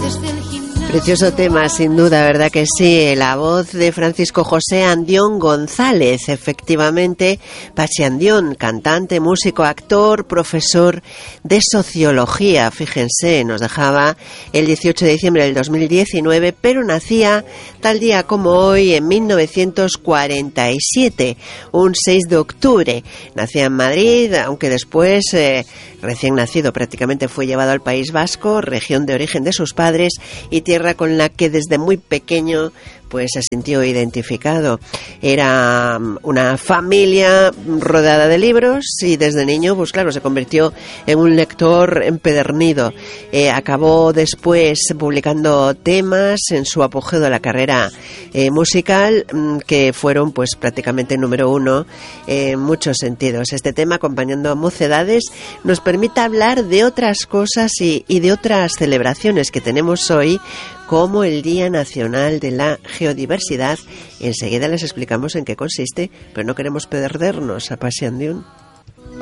Precioso tema, sin duda, ¿verdad que sí? La voz de Francisco José Andión González, efectivamente, Pachi Andión, cantante, músico, actor, profesor de sociología, fíjense, nos dejaba el 18 de diciembre del 2019, pero nacía tal día como hoy, en 1947, un 6 de octubre. Nacía en Madrid, aunque después, recién nacido prácticamente, fue llevado al País Vasco, región de origen de sus padres y tierra con la que desde muy pequeño pues se sintió identificado. Era una familia rodeada de libros y desde niño, pues claro, se convirtió en un lector empedernido. Acabó después publicando temas en su apogeo de la carrera musical, que fueron pues prácticamente número uno en muchos sentidos. Este tema, acompañando a Mocedades, nos permite hablar de otras cosas y de otras celebraciones que tenemos hoy, como el Día Nacional de la Geodiversidad. Enseguida les explicamos en qué consiste, pero no queremos perdernos a Pachi Andión.